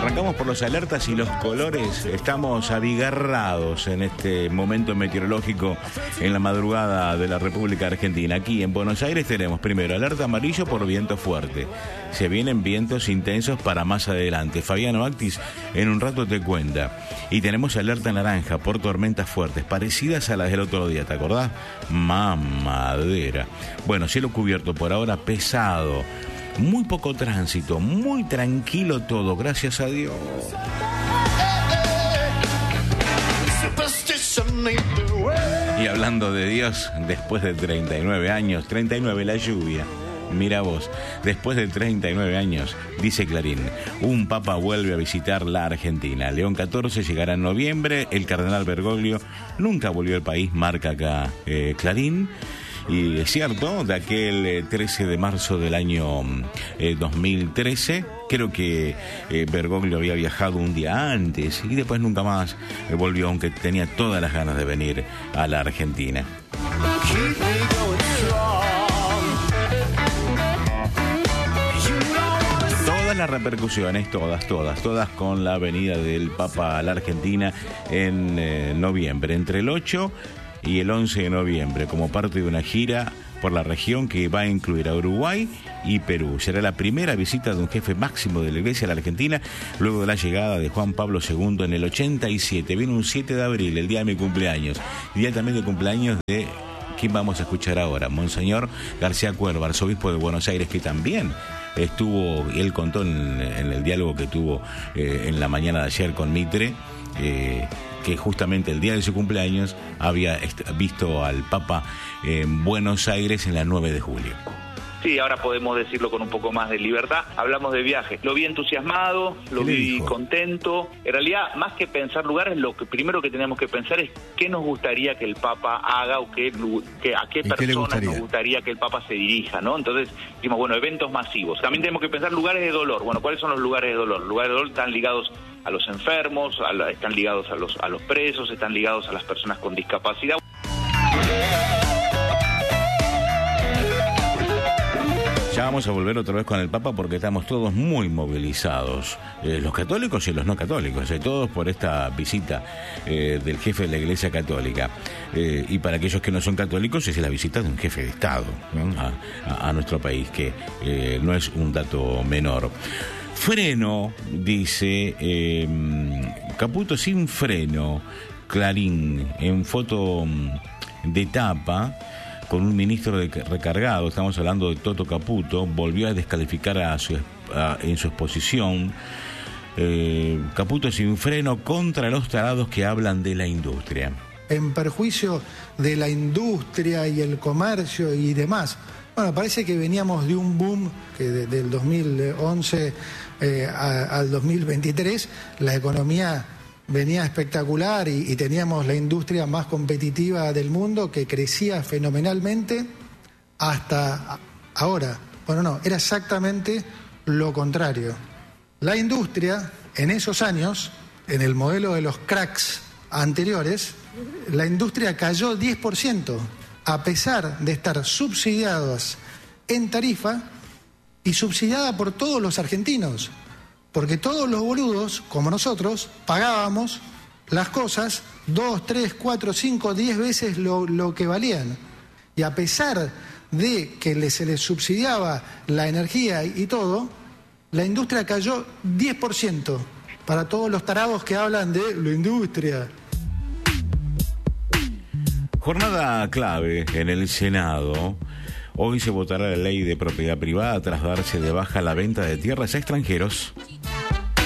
Arrancamos por los alertas y los colores. Estamos abigarrados en este momento meteorológico en la madrugada de la República Argentina. Aquí en Buenos Aires tenemos primero alerta amarillo por viento fuerte. Se vienen vientos intensos para más adelante. Fabiano Actis en un rato te cuenta. Y tenemos alerta naranja por tormentas fuertes, parecidas a las del otro día, ¿te acordás? Mamadera. Bueno, cielo cubierto por ahora, pesado. Muy poco tránsito, muy tranquilo todo, gracias a Dios. Y hablando de Dios, después de 39 años, 39 la lluvia, mira vos, después de 39 años, dice Clarín, un papa vuelve a visitar la Argentina. León XIV llegará en noviembre, el cardenal Bergoglio nunca volvió al país, marca acá Clarín. Y es cierto, de aquel 13 de marzo del año 2013, creo que Bergoglio había viajado un día antes y después nunca más volvió, aunque tenía todas las ganas de venir a la Argentina. Todas las repercusiones, todas con la venida del Papa a la Argentina en noviembre, entre el 8 y el 11 de noviembre, como parte de una gira por la región que va a incluir a Uruguay y Perú. Será la primera visita de un jefe máximo de la Iglesia a la Argentina luego de la llegada de Juan Pablo II en el 87. Viene un 7 de abril, el día de mi cumpleaños. Día también de cumpleaños de quien vamos a escuchar ahora, Monseñor García Cuerva, arzobispo de Buenos Aires, que también estuvo, él contó en el diálogo que tuvo en la mañana de ayer con Mitre, que justamente el día de su cumpleaños había visto al Papa en Buenos Aires en la 9 de julio. Sí, ahora podemos decirlo con un poco más de libertad. Hablamos de viaje. Lo vi entusiasmado, lo vi contento. En realidad, más que pensar lugares, lo que primero que tenemos que pensar es qué nos gustaría que el Papa haga o a qué personas nos gustaría que el Papa se dirija, ¿no? Entonces, dijimos, bueno, eventos masivos. También tenemos que pensar lugares de dolor. Bueno, ¿cuáles son los lugares de dolor? Los lugares de dolor están ligados a los enfermos, están ligados a los presos, están ligados a las personas con discapacidad. Ya vamos a volver otra vez con el Papa porque estamos todos muy movilizados, los católicos y los no católicos, todos por esta visita del jefe de la Iglesia Católica. Y para aquellos que no son católicos es la visita de un jefe de Estado, ¿no? a nuestro país, que no es un dato menor. Freno, dice Caputo sin freno, Clarín, en foto de tapa, con un ministro recargado. Estamos hablando de Toto Caputo, volvió a descalificar en su exposición. Caputo sin freno contra los tarados que hablan de la industria. En perjuicio de la industria y el comercio y demás. Bueno, parece que veníamos de un boom que del 2011 al 2023, la economía venía espectacular y teníamos la industria más competitiva del mundo que crecía fenomenalmente hasta ahora. Bueno, no, era exactamente lo contrario. La industria, en esos años, en el modelo de los cracks anteriores, la industria cayó 10%, a pesar de estar subsidiadas en tarifa y subsidiada por todos los argentinos. Porque todos los boludos, como nosotros, pagábamos las cosas 2, 3, 4, 5, 10 veces lo que valían. Y a pesar de que se les subsidiaba la energía y todo, la industria cayó 10%. Para todos los tarados que hablan de la industria. Jornada clave en el Senado. Hoy se votará la ley de propiedad privada tras darse de baja la venta de tierras a extranjeros.